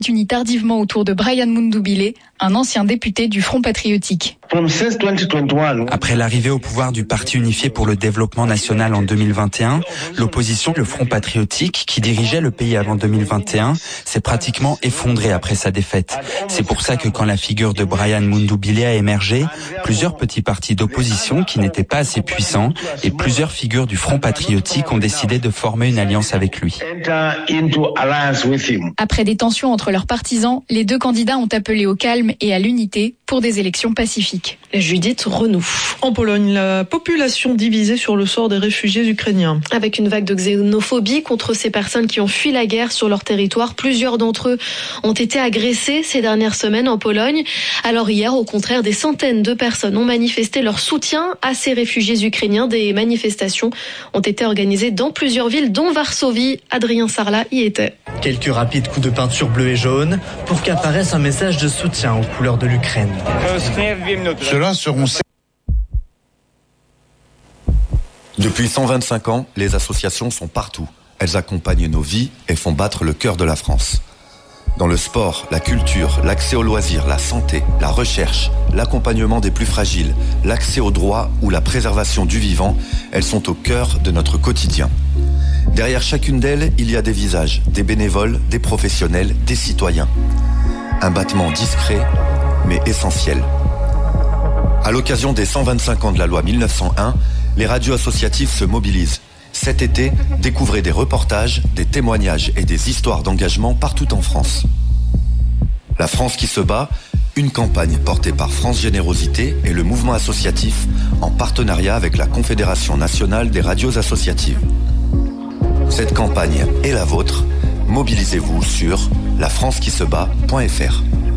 Unis tardivement autour de Brian Mundubile, un ancien député du Front patriotique. Après l'arrivée au pouvoir du Parti unifié pour le développement national en 2021, l'opposition, le Front patriotique, qui dirigeait le pays avant 2021, s'est pratiquement effondrée après sa défaite. C'est pour ça que quand la figure de Brian Mundubile a émergé, plusieurs petits partis d'opposition qui n'étaient pas assez puissants et plusieurs figures du Front patriotique ont décidé de former une alliance avec lui. Après des tensions entre leurs partisans, les deux candidats ont appelé au calme et à l'unité pour des élections pacifiques. Judith Renou. En Pologne, la population divisée sur le sort des réfugiés ukrainiens. Avec une vague de xénophobie contre ces personnes qui ont fui la guerre sur leur territoire, plusieurs d'entre eux ont été agressés ces dernières semaines en Pologne. Alors hier, au contraire, des centaines de personnes ont manifesté leur soutien à ces réfugiés ukrainiens. Des manifestations ont été organisées dans plusieurs villes, dont Varsovie. Adrien Sarlat y était. Quelques rapides coups de peinture bleue et jaune pour qu'apparaisse un message de soutien aux couleurs de l'Ukraine. Ceux-là seront... Depuis 125 ans, les associations sont partout. Elles accompagnent nos vies et font battre le cœur de la France. Dans le sport, la culture, l'accès aux loisirs, la santé, la recherche, l'accompagnement des plus fragiles, l'accès aux droits ou la préservation du vivant, elles sont au cœur de notre quotidien. Derrière chacune d'elles, il y a des visages, des bénévoles, des professionnels, des citoyens. Un battement discret, mais essentiel. À l'occasion des 125 ans de la loi 1901, les radios associatives se mobilisent. Cet été, découvrez des reportages, des témoignages et des histoires d'engagement partout en France. La France qui se bat, une campagne portée par France Générosité et le mouvement associatif en partenariat avec la Confédération nationale des radios associatives. Cette campagne est la vôtre. Mobilisez-vous sur lafrancequisebat.fr.